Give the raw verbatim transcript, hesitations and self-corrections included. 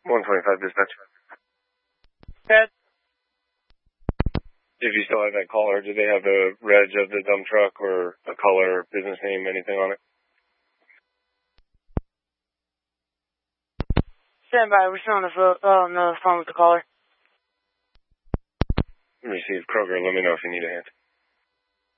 one twenty-five dispatch. Ted? If you still have that caller, do they have the reg of the dump truck or a color, business name, anything on it? Stand by. We're still on the, phone, uh, on the phone with the caller. Receive Kroger. Let me know if you need a hand.